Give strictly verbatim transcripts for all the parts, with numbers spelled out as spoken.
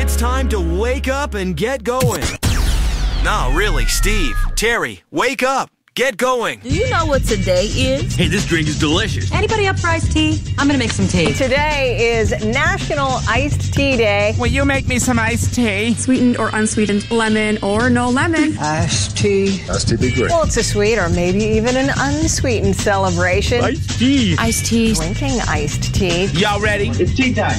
It's time to wake up and get going. No, really, Steve, Terry, wake up. Get going. Do you know what today is? Hey, this drink is delicious. Anybody up for iced tea? I'm going to make some tea. Today is National Iced Tea Day. Will you make me some iced tea? Sweetened or unsweetened, lemon or no lemon. Iced tea. Iced tea be great. Well, it's a sweet or maybe even an unsweetened celebration. Iced tea. Iced tea. Drinking iced tea. Y'all ready? It's tea time.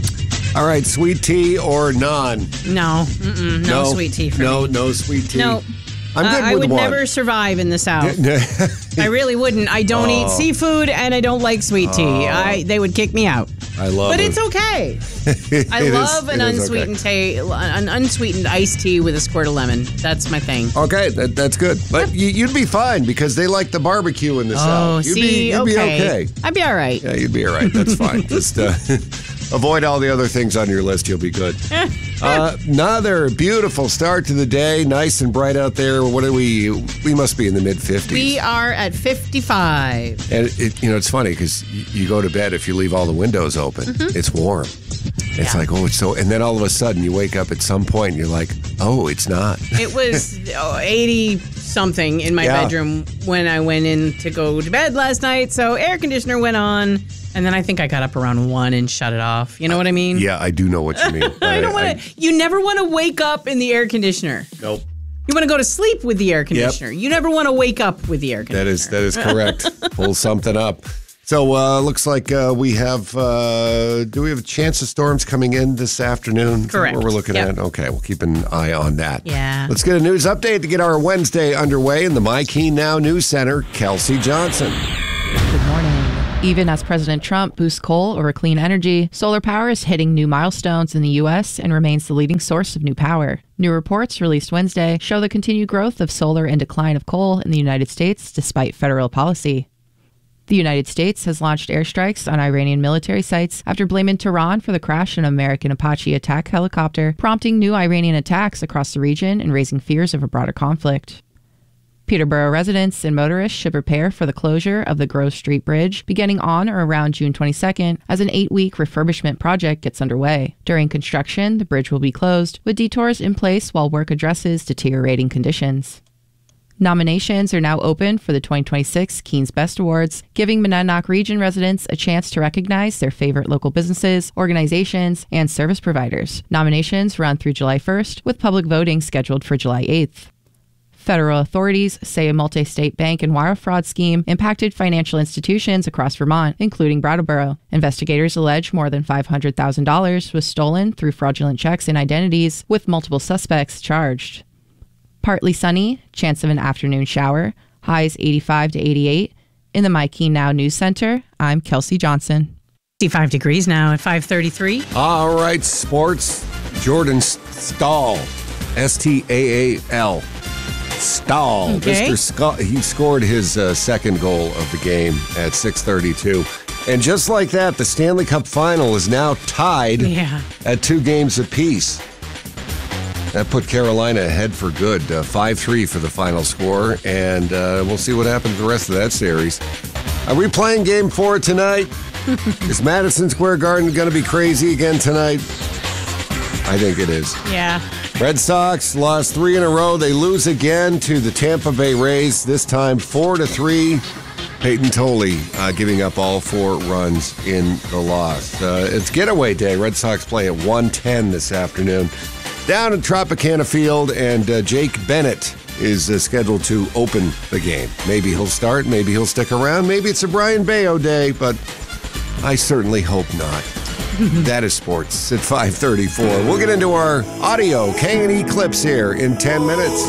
All right, sweet tea or none? No, mm-mm, no, no sweet tea for no, me. No, no sweet tea. No. I'm good uh, I with would one. never survive in the South. I really wouldn't. I don't Oh. eat seafood, and I don't like sweet tea. Oh. I They would kick me out. I love But it. it's okay. I It love is- an it is unsweetened tea, an unsweetened iced tea with a squirt of lemon. That's my thing. Okay, that, that's good. But you, you'd be fine because they like the barbecue in the Oh, South. You'd see, be, you'd okay. be okay. I'd be all right. Yeah, you'd be all right. That's fine. Just uh, avoid all the other things on your list. You'll be good. uh, another beautiful start to the day. Nice and bright out there. What are we? We must be in the mid fifties. We are at fifty-five. And it, you know, it's funny because you go to bed if you leave all the windows open. Mm-hmm. It's warm. It's Yeah. like, oh, it's so. And then all of a sudden you wake up at some point and you're like, oh, it's not. It was oh, eighty something in my Yeah. bedroom when I went in to go to bed last night. So air conditioner went on, and then I think I got up around one and shut it off. You know what I mean? Yeah, I do know what you mean. I don't want to. You never want to wake up in the air conditioner. Nope. You want to go to sleep with the air conditioner. You never want to wake up with the air conditioner. That is that is correct. Pull something up. So uh, looks like uh, we have. Uh, do we have a chance of storms coming in this afternoon? Is that Correct. What we're looking Yep. at. Okay, we'll keep an eye on that. Yeah. Let's get a news update to get our Wednesday underway in the My Keen Now News Center. Kelsey Johnson. Good morning. Even as President Trump boosts coal over clean energy, solar power is hitting new milestones in the U S and remains the leading source of new power. New reports released Wednesday show the continued growth of solar and decline of coal in the United States despite federal policy. The United States has launched airstrikes on Iranian military sites after blaming Tehran for the crash of an American Apache attack helicopter, prompting new Iranian attacks across the region and raising fears of a broader conflict. Peterborough residents and motorists should prepare for the closure of the Grove Street Bridge beginning on or around June twenty-second as an eight-week refurbishment project gets underway. During construction, the bridge will be closed, with detours in place while work addresses deteriorating conditions. Nominations are now open for the twenty twenty-six Keen's Best Awards, giving Monadnock Region residents a chance to recognize their favorite local businesses, organizations, and service providers. Nominations run through July first, with public voting scheduled for July eighth. Federal authorities say a multi-state bank and wire fraud scheme impacted financial institutions across Vermont, including Brattleboro. Investigators allege more than five hundred thousand dollars was stolen through fraudulent checks and identities, with multiple suspects charged. Partly sunny, chance of an afternoon shower, highs eighty-five to eighty-eight. In the My Keen Now News Center, I'm Kelsey Johnson. fifty-five degrees now at five thirty-three. All right, sports. Jordan Staal, S T A A L. Staal. Okay. Mister Staal, he scored his uh, second goal of the game at six thirty-two. And just like that, the Stanley Cup final is now tied Yeah. at two games apiece. That put Carolina ahead for good. Uh, five three for the final score, and uh, we'll see what happens the rest of that series. Are we playing game four tonight? Is Madison Square Garden going to be crazy again tonight? I think it is. Yeah. Red Sox lost three in a row. They lose again to the Tampa Bay Rays, this time four to three. Peyton Tolley uh, giving up all four runs in the loss. Uh, it's getaway day. Red Sox play at one ten this afternoon down at Tropicana Field, and uh, Jake Bennett is uh, scheduled to open the game. Maybe he'll start, maybe he'll stick around, maybe it's a Brian Bayo day, but I certainly hope not. That is sports at five thirty-four. We'll get into our audio K and E clips here in ten minutes.